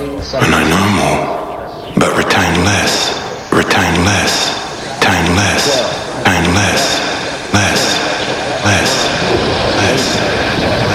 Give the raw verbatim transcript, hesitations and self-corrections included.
and I know more, but retain less, retain less, retain less, retain less, less, less, less.